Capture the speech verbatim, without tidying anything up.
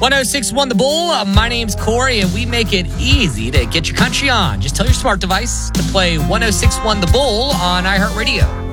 one oh six point one The Bull. Uh, my name's Corey, and we make it easy to get your country on. Just tell your smart device to play one oh six point one The Bull on iHeartRadio.